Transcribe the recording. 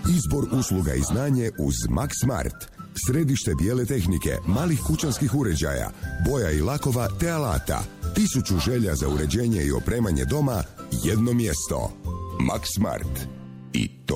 Izbor usluga i znanje uz Max Smart. Središte bijele tehnike, malih kućanskih uređaja, boja i lakova te alata. 1000 želja za uređenje i opremanje doma, jedno mjesto. Max Smart. I to